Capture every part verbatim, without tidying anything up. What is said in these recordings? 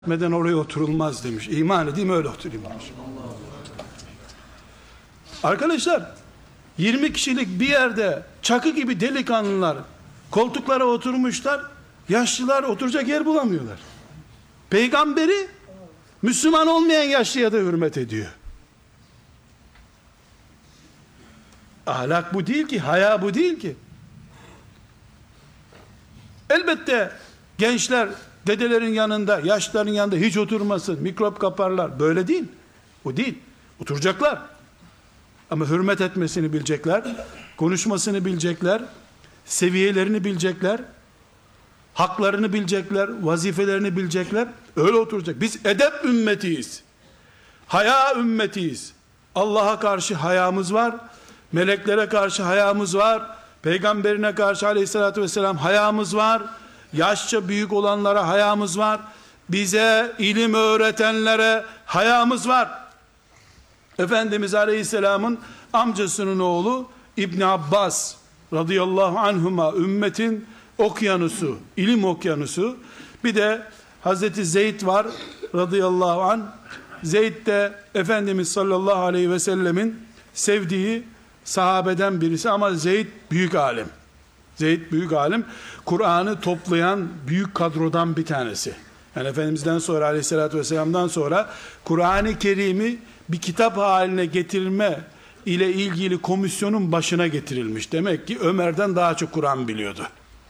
etmeden oraya oturulmaz demiş. İman edeyim öyle oturayım demiş. Arkadaşlar, yirmi kişilik bir yerde çakı gibi delikanlılar koltuklara oturmuşlar. Yaşlılar oturacak yer bulamıyorlar. Peygamberi Müslüman olmayan yaşlıya da hürmet ediyor. Ahlak bu değil ki, haya bu değil ki. Elbette gençler dedelerin yanında, yaşlıların yanında hiç oturmasın, mikrop kaparlar. Böyle değil. O değil. Oturacaklar. Ama hürmet etmesini bilecekler, konuşmasını bilecekler, seviyelerini bilecekler, haklarını bilecekler, vazifelerini bilecekler. Öyle oturacak. Biz edep ümmetiyiz. Haya ümmetiyiz. Allah'a karşı hayamız var. Meleklere karşı hayamız var. Peygamberine karşı aleyhissalatü vesselam hayamız var. Yaşça büyük olanlara hayamız var. Bize ilim öğretenlere hayamız var. Efendimiz Aleyhisselam'ın amcasının oğlu İbn Abbas radıyallahu anhuma ümmetin okyanusu, ilim okyanusu. Bir de Hazreti Zeyd var radıyallahu anh. Zeyd de Efendimiz sallallahu aleyhi ve sellemin sevdiği sahabeden birisi ama Zeyd büyük alim. Zeyd büyük alim. Kur'an'ı toplayan büyük kadrodan bir tanesi. Yani Efendimiz'den sonra aleyhissalatü vesselam'dan sonra Kur'an-ı Kerim'i bir kitap haline getirme ile ilgili komisyonun başına getirilmiş. Demek ki Ömer'den daha çok Kur'an biliyordu.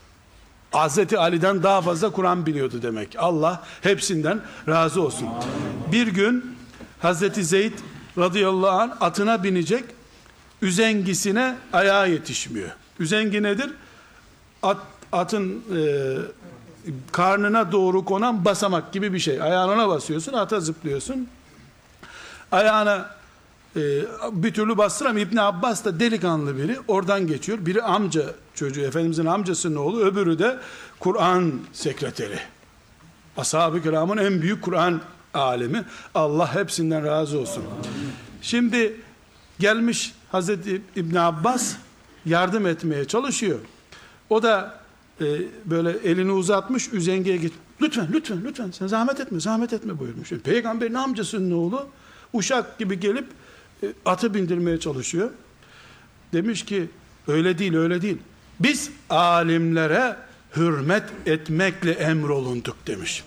Hazreti Ali'den daha fazla Kur'an biliyordu demek. Allah hepsinden razı olsun. Bir gün Hazreti Zeyd radıyallahu anh atına binecek, üzengisine ayağı yetişmiyor. Üzengi nedir? At, atın e, karnına doğru konan basamak gibi bir şey. Ayağına basıyorsun, ata zıplıyorsun. Ayağına e, bir türlü bastıramıyor. İbn Abbas da delikanlı biri. Oradan geçiyor. Biri amca çocuğu, Efendimizin amcasının oğlu. Öbürü de Kur'an sekreteri. Ashab-ı kiramın en büyük Kur'an alemi. Allah hepsinden razı olsun. Şimdi gelmiş Hazreti İbn Abbas yardım etmeye çalışıyor. O da e, böyle elini uzatmış, üzengeye git. Lütfen, lütfen, lütfen sen zahmet etme, zahmet etme buyurmuş. Peygamberin amcasının oğlu uşak gibi gelip e, atı bindirmeye çalışıyor. Demiş ki öyle değil, öyle değil. Biz alimlere hürmet etmekle emrolunduk demiş.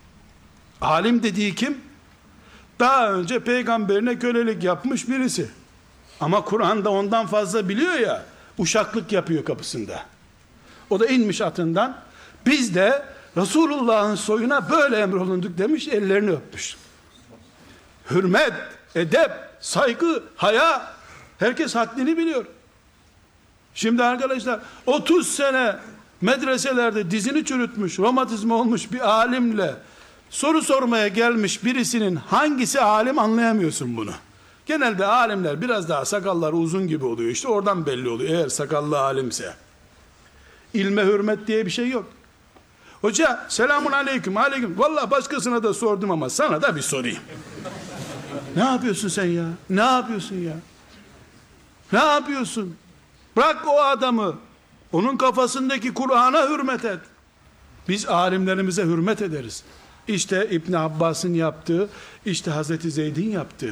Alim dediği kim? Daha önce peygamberine kölelik yapmış birisi. Ama Kur'an'da ondan fazla biliyor ya, uşaklık yapıyor kapısında. O da inmiş atından. Biz de Resulullah'ın soyuna böyle emrolunduk demiş, ellerini öpmüş. Hürmet, edep, saygı, haya, herkes haddini biliyor. Şimdi arkadaşlar otuz sene medreselerde dizini çürütmüş, romatizma olmuş bir alimle soru sormaya gelmiş birisinin hangisi alim anlayamıyorsun bunu. Genelde alimler biraz daha sakalları uzun gibi oluyor. İşte oradan belli oluyor eğer sakallı alimse. İlme hürmet diye bir şey yok. Hoca selamun aleyküm aleyküm. Vallahi başkasına da sordum ama sana da bir sorayım. Ne yapıyorsun sen ya? Ne yapıyorsun ya? Ne yapıyorsun? Bırak o adamı. Onun kafasındaki Kur'an'a hürmet et. Biz alimlerimize hürmet ederiz. İşte İbn Abbas'ın yaptığı, işte Hazreti Zeyd'in yaptığı.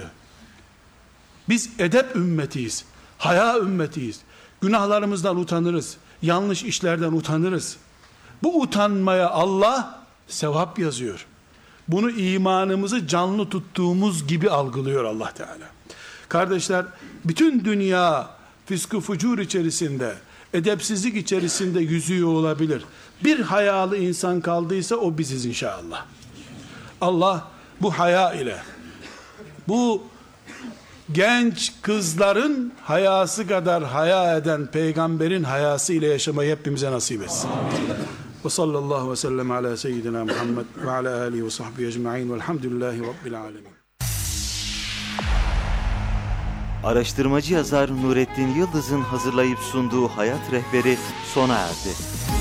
Biz edep ümmetiyiz. Haya ümmetiyiz. Günahlarımızdan utanırız. Yanlış işlerden utanırız. Bu utanmaya Allah sevap yazıyor. Bunu imanımızı canlı tuttuğumuz gibi algılıyor Allah Teala. Kardeşler, bütün dünya fıskı fucur içerisinde, edepsizlik içerisinde yüzüyor olabilir. Bir hayalı insan kaldıysa o biziz inşallah. Allah bu haya ile, bu genç kızların hayası kadar haya eden peygamberin hayası ile yaşamayı hepimize nasip etsin. Ve sallallahu ve sellem ala seyyidina Muhammed ve ala alihi ve sahbihi ecma'in velhamdülillahi rabbil alemin. Araştırmacı yazar Nurettin Yıldız'ın hazırlayıp sunduğu Hayat Rehberi sona erdi.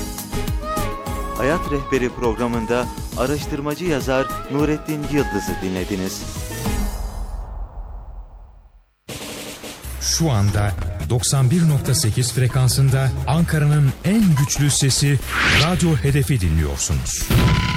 Hayat Rehberi programında araştırmacı yazar Nurettin Yıldız'ı dinlediniz. Şu anda doksan bir nokta sekiz frekansında Ankara'nın en güçlü sesi Radyo Hedef'i dinliyorsunuz.